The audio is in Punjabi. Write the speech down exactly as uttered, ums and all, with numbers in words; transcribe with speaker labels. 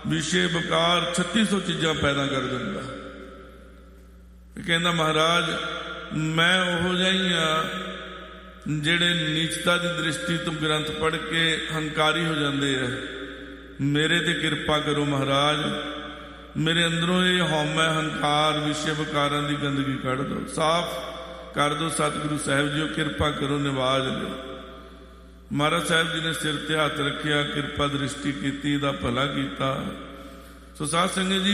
Speaker 1: ਵਿਸ਼ੇ ਵਿਕਾਰ ਛੱਤੀ ਸੌ ਚੀਜ਼ਾਂ ਪੈਦਾ ਕਰ ਦਿੰਦਾ। ਕਹਿੰਦਾ ਮਹਾਰਾਜ ਮੈਂ ਉਹੋ ਜਿਹਾ ਹੀ ਹਾਂ ਜਿਹੜੇ ਨੀਚਤਾ ਦੀ ਦ੍ਰਿਸ਼ਟੀ ਤੋਂ ਗ੍ਰੰਥ ਪੜ੍ਹ ਕੇ ਹੰਕਾਰੀ ਹੋ ਜਾਂਦੇ ਆ। ਮੇਰੇ ਤੇ ਕਿਰਪਾ ਕਰੋ ਮਹਾਰਾਜ, ਮੇਰੇ ਅੰਦਰੋਂ ਇਹ ਹਉਮੈ ਹੰਕਾਰ ਵਿਸ਼ੇ ਵਿਕਾਰਾਂ ਦੀ ਗੰਦਗੀ ਕੱਢ ਦਿਓ, ਸਾਫ਼ ਕਰ ਦਿਓ। ਸਤਿਗੁਰੂ ਸਾਹਿਬ ਜੀ ਕਿਰਪਾ ਕਰੋ, ਨਿਵਾਜ ਲਿਓ। ਮਹਾਰਾਜ ਸਾਹਿਬ ਜੀ ਨੇ ਸਿਰ ਤੇ ਹੱਥ ਰੱਖਿਆ, ਕਿਰਪਾ ਦ੍ਰਿਸ਼ਟੀ ਕੀਤੀ, ਇਹਦਾ ਭਲਾ ਕੀਤਾ। ਸੋ ਸਾਧ ਸੰਗਤ ਜੀ